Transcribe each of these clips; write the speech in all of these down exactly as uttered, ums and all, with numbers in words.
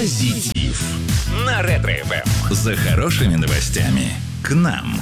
Позитив на Ретро эф эм. За хорошими новостями к нам.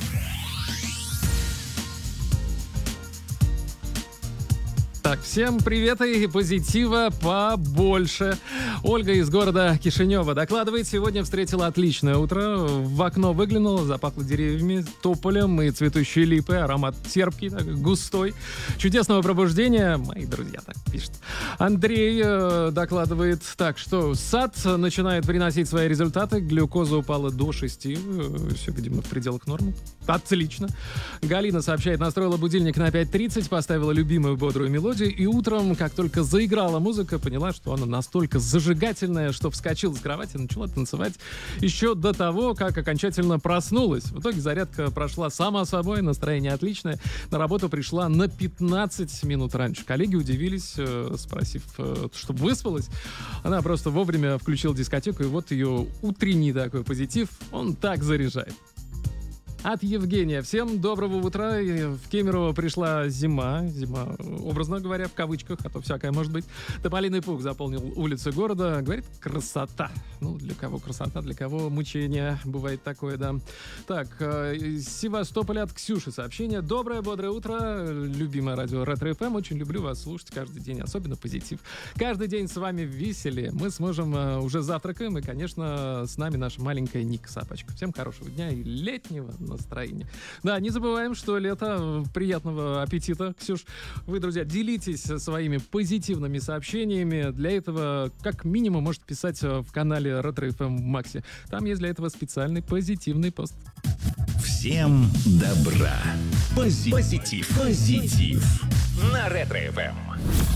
Так, всем привет и позитива побольше. Ольга из города Кишинева докладывает, сегодня встретила отличное утро. В окно выглянула, запахло деревьями, тополем и цветущей липой. Аромат терпкий, так, густой. Чудесного пробуждения, мои друзья так пишут. Андрей э, докладывает, так, что сад начинает приносить свои результаты. Глюкоза упала до шести. Э, все, видимо, в пределах нормы. Отлично. Галина сообщает, настроила будильник на пять тридцать, поставила любимую бодрую мелодию. И утром, как только заиграла музыка, поняла, что она настолько зажигательная, что вскочила с кровати и начала танцевать еще до того, как окончательно проснулась. В итоге зарядка прошла сама собой, настроение отличное. На работу пришла на пятнадцать минут раньше. Коллеги удивились, спросив, чтобы выспалась. Она просто вовремя включила дискотеку, и вот ее утренний такой позитив, он так заряжает. От Евгения. Всем доброго утра. В Кемерово пришла зима. Зима, образно говоря, в кавычках, а то всякое может быть. Тополиный пух заполнил улицы города. Говорит, красота. Ну, для кого красота, для кого мучение. Бывает такое, да. Так, из Севастополя от Ксюши сообщение. Доброе, бодрое утро. Любимое радио Ретро эф эм. Очень люблю вас слушать каждый день. Особенно позитив. Каждый день с вами веселее. Мы с мужем уже завтракаем. И, конечно, с нами наша маленькая Ника Сапочка. Всем хорошего дня и летнего настроение. Да, не забываем, что лето. Приятного аппетита, Ксюш. Вы, друзья, делитесь своими позитивными сообщениями. Для этого, как минимум, можете писать в канале Ретро эф эм в Максе. Там есть для этого специальный позитивный пост. Всем добра. Пози- Позитив. Позитив. На Ретро эф эм.